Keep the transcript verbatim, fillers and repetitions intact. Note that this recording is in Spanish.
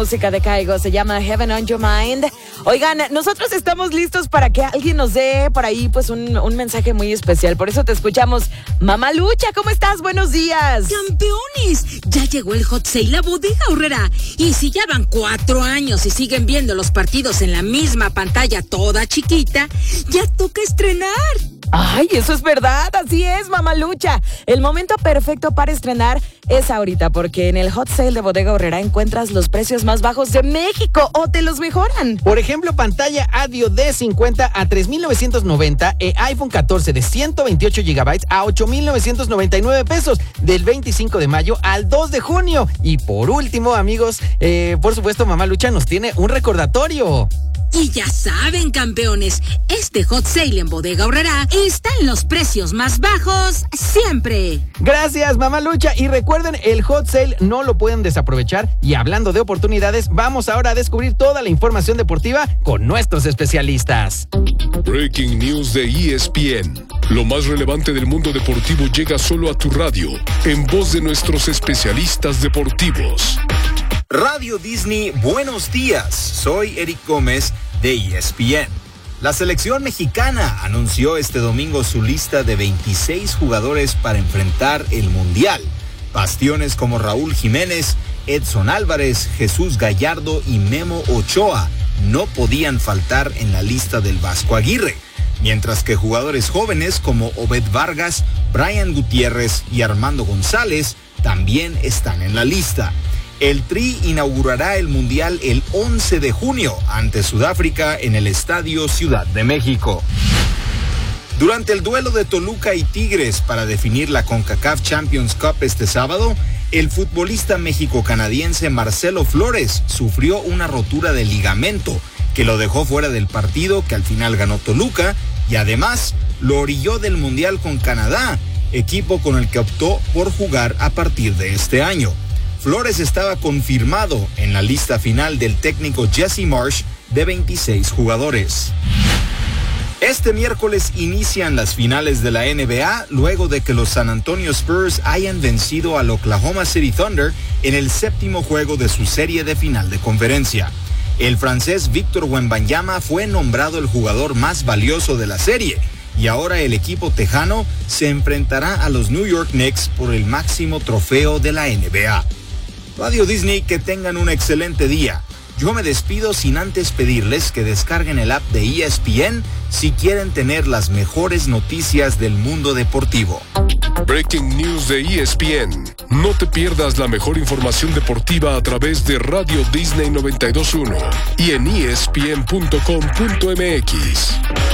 Música de Caigo se llama Heaven on Your Mind. Oigan, nosotros estamos listos para que alguien nos dé por ahí pues un, un mensaje muy especial. Por eso te escuchamos. Mamá Lucha, ¿cómo estás? Buenos días. ¡Campeones! Ya llegó el Hot Sale a Bodega Aurrera. Y si ya van cuatro años y siguen viendo los partidos en la misma pantalla toda chiquita, ya toca estrenar. Ay, eso es verdad, así es, Mamá Lucha. El momento perfecto para estrenar es ahorita, porque en el Hot Sale de Bodega Aurrera encuentras los precios más bajos de México o te los mejoran. Por ejemplo, pantalla Addio de cincuenta a tres mil novecientos noventa e iPhone catorce de ciento veintiocho gigabytes a ocho mil novecientos noventa y nueve pesos del veinticinco de mayo al dos de junio. Y por último, amigos, eh, por supuesto, Mamá Lucha nos tiene un recordatorio. Y ya saben, campeones, este Hot Sale en Bodega Aurrera está en los precios más bajos siempre. Gracias, Mamá Lucha. Y recuerden, el Hot Sale no lo pueden desaprovechar. Y hablando de oportunidades, vamos ahora a descubrir toda la información deportiva con nuestros especialistas. Breaking News de E S P N. Lo más relevante del mundo deportivo llega solo a tu radio, en voz de nuestros especialistas deportivos. Radio Disney, buenos días. Soy Eric Gómez de E S P N. La selección mexicana anunció este domingo su lista de veintiséis jugadores para enfrentar el Mundial. Bastiones como Raúl Jiménez, Edson Álvarez, Jesús Gallardo y Memo Ochoa no podían faltar en la lista del Vasco Aguirre, mientras que jugadores jóvenes como Obed Vargas, Brian Gutiérrez y Armando González también están en la lista. El Tri inaugurará el Mundial el once de junio ante Sudáfrica en el Estadio Ciudad de México. Durante el duelo de Toluca y Tigres para definir la CONCACAF Champions Cup este sábado, el futbolista méxico-canadiense Marcelo Flores sufrió una rotura de ligamento que lo dejó fuera del partido que al final ganó Toluca y además lo orilló del Mundial con Canadá, equipo con el que optó por jugar a partir de este año. Flores estaba confirmado en la lista final del técnico Jesse Marsh de veintiséis jugadores. Este miércoles inician las finales de la N B A luego de que los San Antonio Spurs hayan vencido al Oklahoma City Thunder en el séptimo juego de su serie de final de conferencia. El francés Victor Wembanyama fue nombrado el jugador más valioso de la serie y ahora el equipo tejano se enfrentará a los New York Knicks por el máximo trofeo de la N B A. Radio Disney, que tengan un excelente día. Yo me despido sin antes pedirles que descarguen el app de E S P N si quieren tener las mejores noticias del mundo deportivo. Breaking News de E S P N. No te pierdas la mejor información deportiva a través de Radio Disney noventa y dos punto uno y en E S P N punto com punto M X.